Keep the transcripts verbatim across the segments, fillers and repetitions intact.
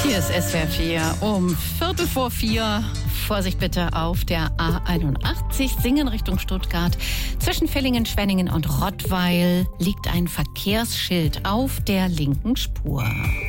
Hier ist S W R vier um Viertel vor vier. Vorsicht bitte auf der A einundachtzig, Singen Richtung Stuttgart. Zwischen Villingen, Schwenningen und Rottweil liegt ein Verkehrsschild auf der linken Spur.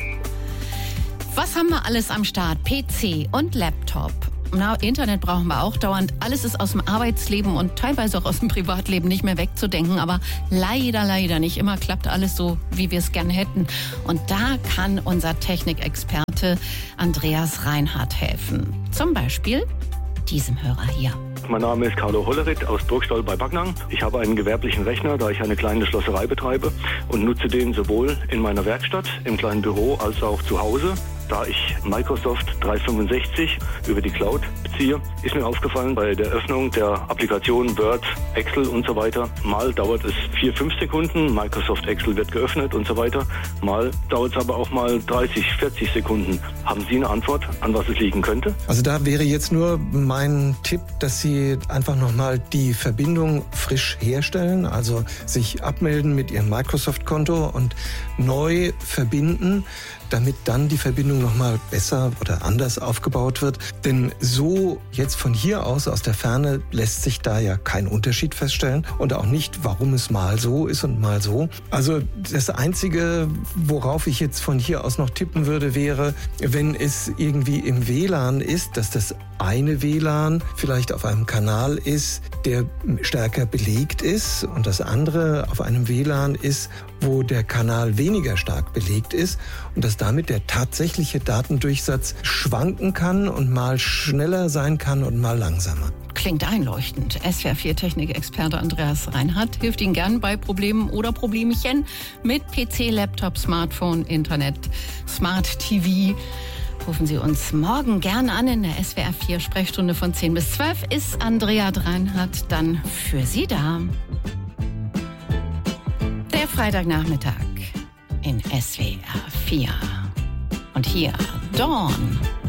Was haben wir alles am Start? P C und Laptop. Na, Internet brauchen wir auch dauernd. Alles ist aus dem Arbeitsleben und teilweise auch aus dem Privatleben nicht mehr wegzudenken. Aber leider, leider nicht immer klappt alles so, wie wir es gerne hätten. Und da kann unser Technikexperte Andreas Reinhardt helfen. Zum Beispiel diesem Hörer hier. Mein Name ist Carlo Hollerit aus Burgstall bei Backnang. Ich habe einen gewerblichen Rechner, da ich eine kleine Schlosserei betreibe und nutze den sowohl in meiner Werkstatt, im kleinen Büro, als auch zu Hause. Da ich Microsoft dreihundertfünfundsechzig über die Cloud beziehe, ist mir aufgefallen, bei der Öffnung der Applikation Word, Excel und so weiter, mal dauert es vier, fünf Sekunden, Microsoft Excel wird geöffnet und so weiter, mal dauert es aber auch mal dreißig, vierzig Sekunden. Haben Sie eine Antwort, an was es liegen könnte? Also da wäre jetzt nur mein Tipp, dass Sie einfach nochmal die Verbindung frisch herstellen, also sich abmelden mit Ihrem Microsoft-Konto und neu verbinden, damit dann die Verbindung nochmal besser oder anders aufgebaut wird. Denn so jetzt von hier aus, aus der Ferne, lässt sich da ja kein Unterschied feststellen und auch nicht, warum es mal so ist und mal so. Also das Einzige, worauf ich jetzt von hier aus noch tippen würde, wäre, wenn es irgendwie im W L A N ist, dass das eine W L A N vielleicht auf einem Kanal ist, der stärker belegt ist und das andere auf einem W L A N ist, wo der Kanal weniger stark belegt ist und dass damit der tatsächliche Datendurchsatz schwanken kann und mal schneller sein kann und mal langsamer. Klingt einleuchtend. S W R vier Technikexperte Andreas Reinhardt hilft Ihnen gern bei Problemen oder Problemchen mit P C, Laptop, Smartphone, Internet, Smart T V. Rufen Sie uns morgen gerne an in der S W R vier Sprechstunde von zehn bis zwölf. Ist Andreas Reinhardt dann für Sie da. Der Freitagnachmittag in S W R vier. Und hier Dawn.